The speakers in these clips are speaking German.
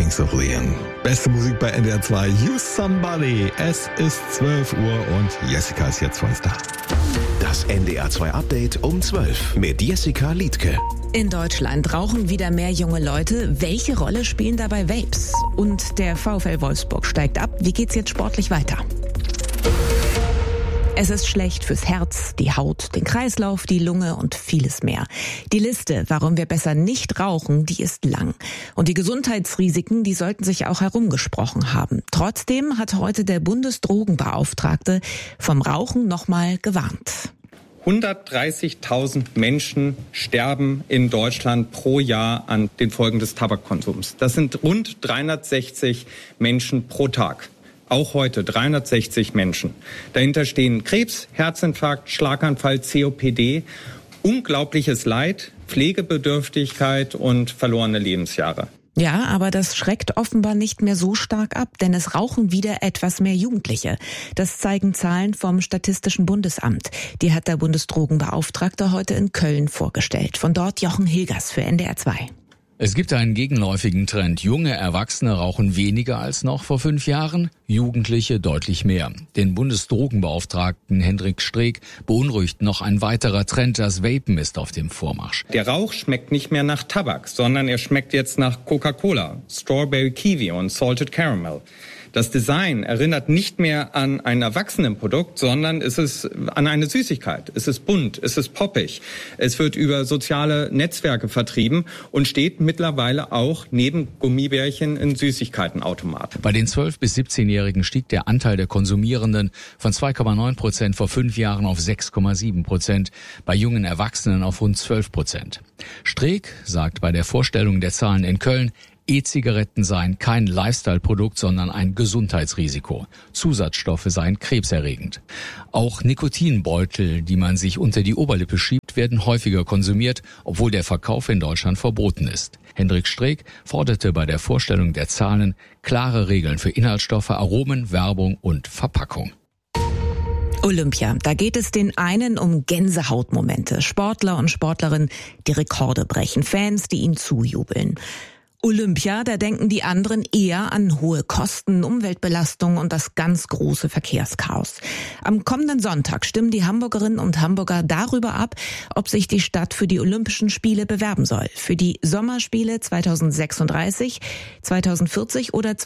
Kings of Leon. Beste Musik bei NDR 2, You Somebody. Es ist 12 Uhr und Jessica ist jetzt für uns da. Das NDR 2 Update um 12 mit Jessica Liedtke. In Deutschland rauchen wieder mehr junge Leute. Welche Rolle spielen dabei Vapes? Und der VfL Wolfsburg steigt ab. Wie geht's jetzt sportlich weiter? Es ist schlecht fürs Herz, die Haut, den Kreislauf, die Lunge und vieles mehr. Die Liste, warum wir besser nicht rauchen, die ist lang. Und die Gesundheitsrisiken, die sollten sich auch herumgesprochen haben. Trotzdem hat heute der Bundesdrogenbeauftragte vom Rauchen nochmal gewarnt. 130.000 Menschen sterben in Deutschland pro Jahr an den Folgen des Tabakkonsums. Das sind rund 360 Menschen pro Tag. Auch heute 360 Menschen. Dahinter stehen Krebs, Herzinfarkt, Schlaganfall, COPD, unglaubliches Leid, Pflegebedürftigkeit und verlorene Lebensjahre. Ja, aber das schreckt offenbar nicht mehr so stark ab, denn es rauchen wieder etwas mehr Jugendliche. Das zeigen Zahlen vom Statistischen Bundesamt. Die hat der Bundesdrogenbeauftragte heute in Köln vorgestellt. Von dort Jochen Hilgers für NDR 2. Es gibt einen gegenläufigen Trend. Junge Erwachsene rauchen weniger als noch vor 5 Jahren, Jugendliche deutlich mehr. Den Bundesdrogenbeauftragten Hendrik Streeck beunruhigt noch ein weiterer Trend. Das Vapen ist auf dem Vormarsch. Der Rauch schmeckt nicht mehr nach Tabak, sondern er schmeckt jetzt nach Coca-Cola, Strawberry Kiwi und Salted Caramel. Das Design erinnert nicht mehr an ein Erwachsenenprodukt, sondern es ist an eine Süßigkeit. Es ist bunt, es ist poppig. Es wird über soziale Netzwerke vertrieben und steht mittlerweile auch neben Gummibärchen in Süßigkeitenautomaten. Bei den 12- bis 17-Jährigen stieg der Anteil der Konsumierenden von 2,9% vor 5 Jahren auf 6,7%, bei jungen Erwachsenen auf rund 12%. Streeck sagt bei der Vorstellung der Zahlen in Köln, E-Zigaretten seien kein Lifestyle-Produkt, sondern ein Gesundheitsrisiko. Zusatzstoffe seien krebserregend. Auch Nikotinbeutel, die man sich unter die Oberlippe schiebt, werden häufiger konsumiert, obwohl der Verkauf in Deutschland verboten ist. Hendrik Streeck forderte bei der Vorstellung der Zahlen klare Regeln für Inhaltsstoffe, Aromen, Werbung und Verpackung. Olympia. Da geht es den einen um Gänsehautmomente. Sportler und Sportlerinnen, die Rekorde brechen. Fans, die ihnen zujubeln. Olympia, da denken die anderen eher an hohe Kosten, Umweltbelastung und das ganz große Verkehrschaos. Am kommenden Sonntag stimmen die Hamburgerinnen und Hamburger darüber ab, ob sich die Stadt für die Olympischen Spiele bewerben soll. Für die Sommerspiele 2036, 2040 oder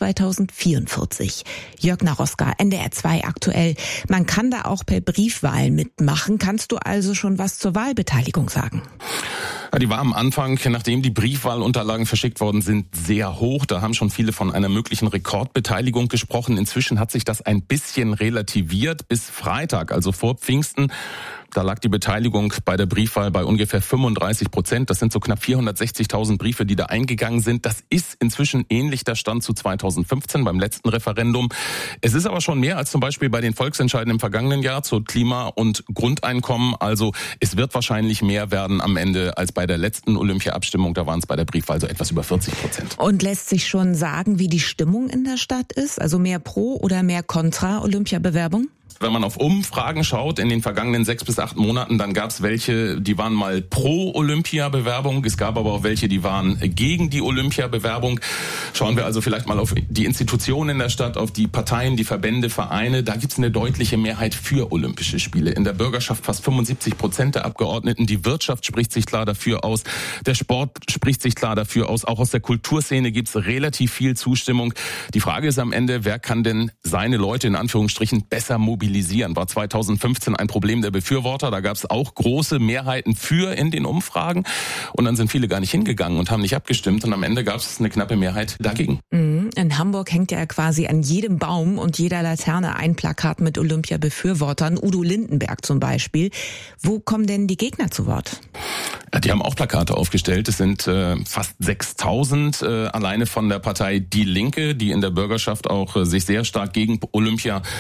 2044. Jörg Naroska, NDR 2 aktuell. Man kann da auch per Briefwahl mitmachen. Kannst du also schon was zur Wahlbeteiligung sagen? Ja, die war am Anfang, nachdem die Briefwahlunterlagen verschickt worden sind, sehr hoch. Da haben schon viele von einer möglichen Rekordbeteiligung gesprochen. Inzwischen hat sich das ein bisschen relativiert. Bis Freitag, also vor Pfingsten, da lag die Beteiligung bei der Briefwahl bei ungefähr 35%. Das sind so knapp 460.000 Briefe, die da eingegangen sind. Das ist inzwischen ähnlich der Stand zu 2015 beim letzten Referendum. Es ist aber schon mehr als zum Beispiel bei den Volksentscheiden im vergangenen Jahr zu Klima- und Grundeinkommen. Also es wird wahrscheinlich mehr werden am Ende als bei der letzten Olympia-Abstimmung. Da waren es bei der Briefwahl so etwas über 40%. Und lässt sich schon sagen, wie die Stimmung in der Stadt ist? Also mehr pro oder mehr kontra Olympiabewerbung? Wenn man auf Umfragen schaut in den vergangenen 6 bis 8 Monaten, dann gab es welche, die waren mal pro Olympia-Bewerbung. Es gab aber auch welche, die waren gegen die Olympia-Bewerbung. Schauen wir also vielleicht mal auf die Institutionen in der Stadt, auf die Parteien, die Verbände, Vereine. Da gibt es eine deutliche Mehrheit für Olympische Spiele. In der Bürgerschaft fast 75% der Abgeordneten. Die Wirtschaft spricht sich klar dafür aus. Der Sport spricht sich klar dafür aus. Auch aus der Kulturszene gibt es relativ viel Zustimmung. Die Frage ist am Ende, wer kann denn seine Leute in Anführungsstrichen besser mobilisieren? War 2015 ein Problem der Befürworter. Da gab es auch große Mehrheiten für in den Umfragen. Und dann sind viele gar nicht hingegangen und haben nicht abgestimmt. Und am Ende gab es eine knappe Mehrheit dagegen. In Hamburg hängt ja quasi an jedem Baum und jeder Laterne ein Plakat mit Olympia-Befürwortern. Udo Lindenberg zum Beispiel. Wo kommen denn die Gegner zu Wort? Ja, die haben auch Plakate aufgestellt. Es sind fast 6.000 alleine von der Partei Die Linke, die in der Bürgerschaft auch sich sehr stark gegen Olympia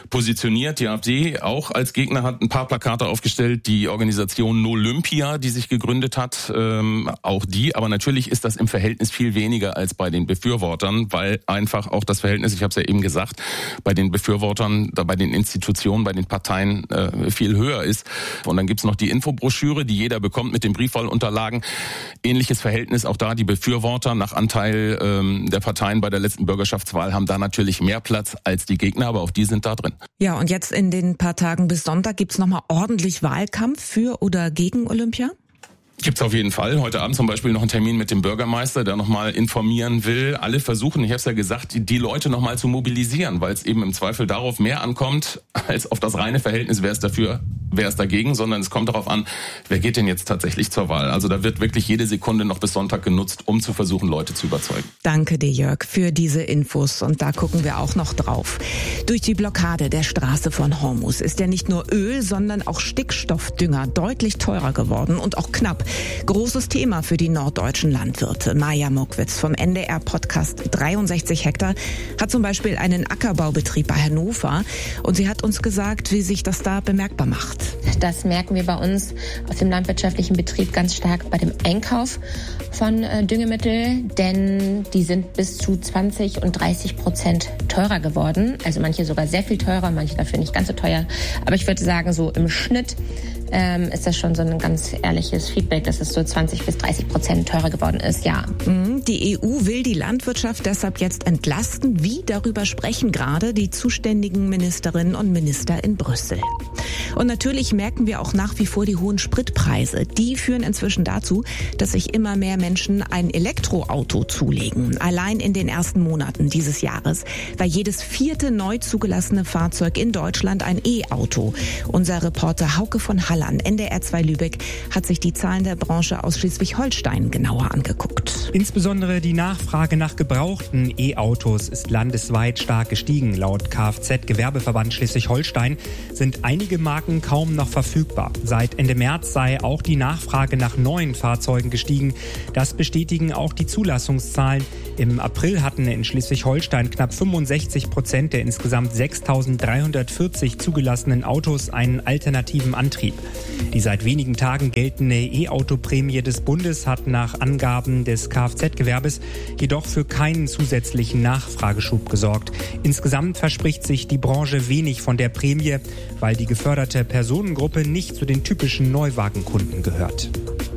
positioniert. Die AfD auch als Gegner hat ein paar Plakate aufgestellt. Die Organisation Nolympia, die sich gegründet hat, auch die. Aber natürlich ist das im Verhältnis viel weniger als bei den Befürwortern, weil einfach auch das Verhältnis, ich habe es ja eben gesagt, bei den Befürwortern, bei den Institutionen, bei den Parteien viel höher ist. Und dann gibt's noch die Infobroschüre, die jeder bekommt mit den Briefwahlunterlagen. Ähnliches Verhältnis auch da. Die Befürworter nach Anteil der Parteien bei der letzten Bürgerschaftswahl haben da natürlich mehr Platz als die Gegner, aber auch die sind da drin. Ja, und jetzt in den paar Tagen bis Sonntag gibt's nochmal ordentlich Wahlkampf für oder gegen Olympia? Gibt's auf jeden Fall. Heute Abend zum Beispiel noch einen Termin mit dem Bürgermeister, der nochmal informieren will. Alle versuchen, ich habe es ja gesagt, die Leute nochmal zu mobilisieren, weil es eben im Zweifel darauf mehr ankommt, als auf das reine Verhältnis, wer ist dafür, wer ist dagegen, sondern es kommt darauf an, wer geht denn jetzt tatsächlich zur Wahl. Also da wird wirklich jede Sekunde noch bis Sonntag genutzt, um zu versuchen, Leute zu überzeugen. Danke dir, Jörg, für diese Infos. Und da gucken wir auch noch drauf. Durch die Blockade der Straße von Hormuz ist ja nicht nur Öl, sondern auch Stickstoffdünger deutlich teurer geworden und auch knapp. Großes Thema für die norddeutschen Landwirte. Maja Mokwitz vom NDR-Podcast 63 Hektar hat zum Beispiel einen Ackerbaubetrieb bei Hannover. Und sie hat uns gesagt, wie sich das da bemerkbar macht. Das merken wir bei uns aus dem landwirtschaftlichen Betrieb ganz stark bei dem Einkauf von Düngemittel, denn die sind bis zu 20% und 30% teurer geworden. Also manche sogar sehr viel teurer, manche dafür nicht ganz so teuer. Aber ich würde sagen, so im Schnitt ist das schon so ein ganz ehrliches Feedback, dass es so 20-30% teurer geworden ist, ja. Die EU will die Landwirtschaft deshalb jetzt entlasten. Wie? Darüber sprechen gerade die zuständigen Ministerinnen und Minister in Brüssel. Und natürlich merken wir auch nach wie vor die hohen Spritpreise. Die führen inzwischen dazu, dass sich immer mehr Menschen ein Elektroauto zulegen. Allein in den ersten Monaten dieses Jahres war jedes 4. neu zugelassene Fahrzeug in Deutschland ein E-Auto. Unser Reporter Hauke von Halland, NDR 2 Lübeck, hat sich die Zahlen der Branche aus Schleswig-Holstein genauer angeguckt. Insbesondere die Nachfrage nach gebrauchten E-Autos ist landesweit stark gestiegen. Laut Kfz-Gewerbeverband Schleswig-Holstein sind einige Marken kaum noch verfügbar. Seit Ende März sei auch die Nachfrage nach neuen Fahrzeugen gestiegen. Das bestätigen auch die Zulassungszahlen. Im April hatten in Schleswig-Holstein knapp 65% der insgesamt 6.340 zugelassenen Autos einen alternativen Antrieb. Die seit wenigen Tagen geltende E-Auto-Prämie des Bundes hat nach Angaben des Kfz-Gewerbes jedoch für keinen zusätzlichen Nachfrageschub gesorgt. Insgesamt verspricht sich die Branche wenig von der Prämie, weil die geförderte Personengruppe nicht zu den typischen Neuwagenkunden gehört.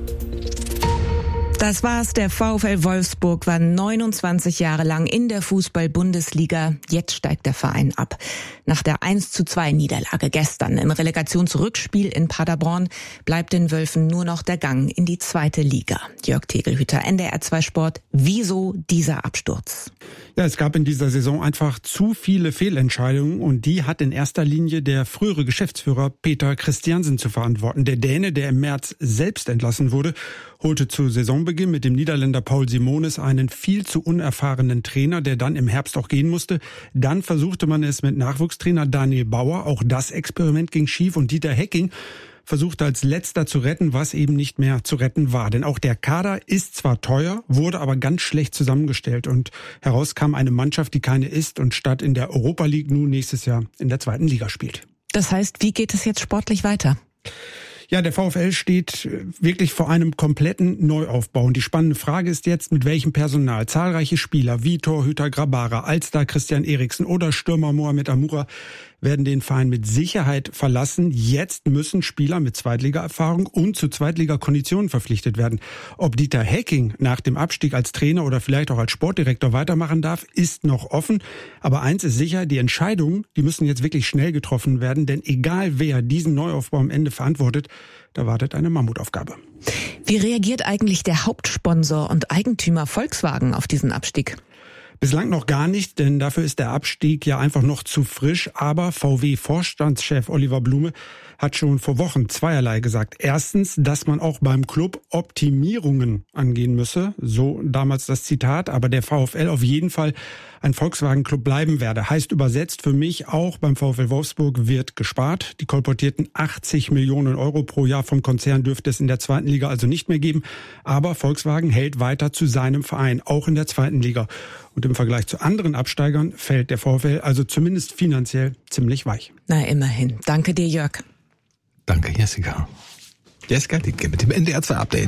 Das war's. Der VfL Wolfsburg war 29 Jahre lang in der Fußball-Bundesliga. Jetzt steigt der Verein ab. Nach der 1:2 Niederlage gestern im Relegationsrückspiel in Paderborn bleibt den Wölfen nur noch der Gang in die 2. Liga. Jörg Tegelhüter, NDR 2 Sport. Wieso dieser Absturz? Ja, es gab in dieser Saison einfach zu viele Fehlentscheidungen und die hat in erster Linie der frühere Geschäftsführer Peter Christiansen zu verantworten. Der Däne, der im März selbst entlassen wurde, holte zu Saisonbeginn mit dem Niederländer Paul Simonis einen viel zu unerfahrenen Trainer, der dann im Herbst auch gehen musste. Dann versuchte man es mit Nachwuchstrainer Daniel Bauer. Auch das Experiment ging schief und Dieter Hecking versuchte als letzter zu retten, was eben nicht mehr zu retten war. Denn auch der Kader ist zwar teuer, wurde aber ganz schlecht zusammengestellt. Und heraus kam eine Mannschaft, die keine ist und statt in der Europa League nun nächstes Jahr in der 2. Liga spielt. Das heißt, wie geht es jetzt sportlich weiter? Ja, der VfL steht wirklich vor einem kompletten Neuaufbau. Und die spannende Frage ist jetzt, mit welchem Personal? Zahlreiche Spieler wie Torhüter Grabara, Alstar Christian Eriksen oder Stürmer Mohamed Amoura werden den Verein mit Sicherheit verlassen. Jetzt müssen Spieler mit Zweitliga-Erfahrung und zu Zweitliga-Konditionen verpflichtet werden. Ob Dieter Hecking nach dem Abstieg als Trainer oder vielleicht auch als Sportdirektor weitermachen darf, ist noch offen. Aber eins ist sicher, die Entscheidungen, die müssen jetzt wirklich schnell getroffen werden. Denn egal wer diesen Neuaufbau am Ende verantwortet, da wartet eine Mammutaufgabe. Wie reagiert eigentlich der Hauptsponsor und Eigentümer Volkswagen auf diesen Abstieg? Bislang noch gar nicht, denn dafür ist der Abstieg ja einfach noch zu frisch. Aber VW-Vorstandschef Oliver Blume hat schon vor Wochen zweierlei gesagt. Erstens, dass man auch beim Club Optimierungen angehen müsse. So damals das Zitat. Aber der VfL auf jeden Fall ein Volkswagen-Club bleiben werde. Heißt übersetzt für mich auch, beim VfL Wolfsburg wird gespart. Die kolportierten 80 Millionen Euro pro Jahr vom Konzern dürfte es in der 2. Liga also nicht mehr geben. Aber Volkswagen hält weiter zu seinem Verein, auch in der 2. Liga. Und im Vergleich zu anderen Absteigern fällt der VfL also zumindest finanziell ziemlich weich. Na, immerhin. Danke dir, Jörg. Danke, Jessica. Jessica Liedtke mit dem NDR 2 Update.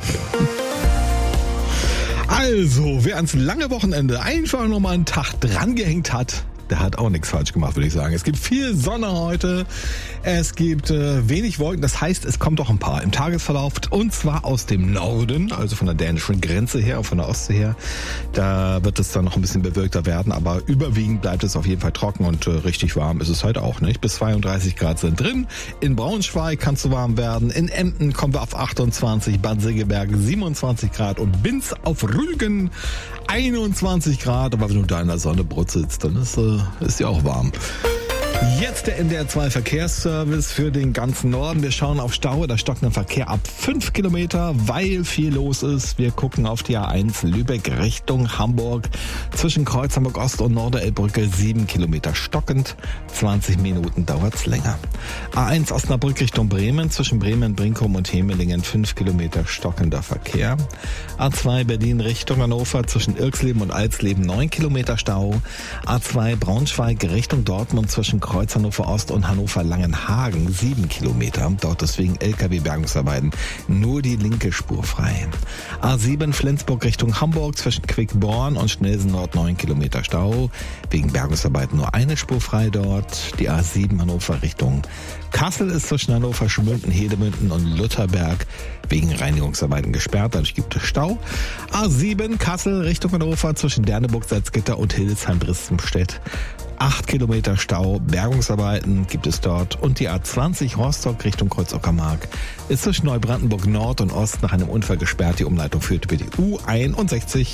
Also, wer ans lange Wochenende einfach nochmal einen Tag drangehängt hat, der hat auch nichts falsch gemacht, würde ich sagen. Es gibt viel Sonne heute, es gibt wenig Wolken, das heißt, es kommt doch ein paar im Tagesverlauf, und zwar aus dem Norden, also von der dänischen Grenze her, von der Ostsee her. Da wird es dann noch ein bisschen bewölkter werden, aber überwiegend bleibt es auf jeden Fall trocken und richtig warm ist es heute auch, nicht? Bis 32 Grad sind drin. In Braunschweig kann es so warm werden, in Emden kommen wir auf 28, Bad Segeberg 27 Grad und Binz auf Rügen 21 Grad, aber wenn du da in der Sonne brutzelst, dann ist ja auch warm. Jetzt der NDR 2 Verkehrsservice für den ganzen Norden. Wir schauen auf Stau, da stockenden Verkehr ab 5 Kilometer, weil viel los ist. Wir gucken auf die A1 Lübeck Richtung Hamburg. Zwischen Kreuz Hamburg Ost und Norderelbbrücke 7 Kilometer stockend. 20 Minuten dauert's länger. A1 Osnabrück Richtung Bremen. Zwischen Bremen, Brinkum und Hemelingen 5 Kilometer stockender Verkehr. A2 Berlin Richtung Hannover. Zwischen Irxleben und Alsleben 9 Kilometer Stau. A2 Braunschweig Richtung Dortmund. Zwischen Kreuz Hannover Ost und Hannover Langenhagen 7 Kilometer. Dort deswegen LKW-Bergungsarbeiten. Nur die linke Spur frei. A7 Flensburg Richtung Hamburg zwischen Quickborn und Schnelsen Nord 9 Kilometer Stau. Wegen Bergungsarbeiten nur eine Spur frei dort. Die A7 Hannover Richtung Kassel ist zwischen Hannover, Schmünden, Hedemünden und Lutherberg wegen Reinigungsarbeiten gesperrt. Dadurch gibt es Stau. A7 Kassel Richtung Hannover zwischen Derneburg, Salzgitter und Hildesheim-Bristenstedt. 8 Kilometer Stau, Bergungsarbeiten gibt es dort. Und die A20 Rostock Richtung Kreuz-Uckermark ist zwischen Neubrandenburg Nord und Ost nach einem Unfall gesperrt. Die Umleitung führt über die U61.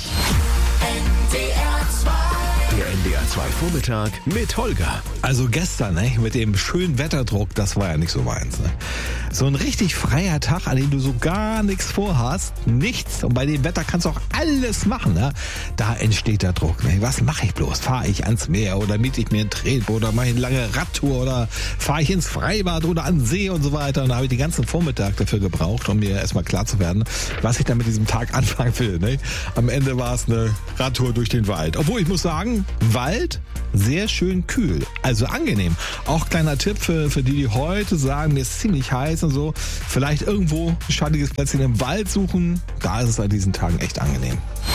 Der NDR 2 Vormittag mit Holger. Also gestern, mit dem schönen Wetterdruck, das war ja nicht so meins. So ein richtig freier Tag, an dem du so gar nichts vorhast, nichts. Und bei dem Wetter kannst du auch alles machen. Da entsteht der Druck. Was mache ich bloß? Fahre ich ans Meer oder miete ich mir ein Tretboot oder mache ich eine lange Radtour oder fahre ich ins Freibad oder an den See und so weiter. Und da habe ich den ganzen Vormittag dafür gebraucht, um mir erstmal klar zu werden, was ich da mit diesem Tag anfangen will. Am Ende war es eine Radtour durch den Wald. Obwohl ich muss sagen, Wald sehr schön kühl, also angenehm. Auch kleiner Tipp für die heute sagen, mir ist ziemlich heiß und so, vielleicht irgendwo ein schattiges Plätzchen im Wald suchen, da ist es an diesen Tagen echt angenehm.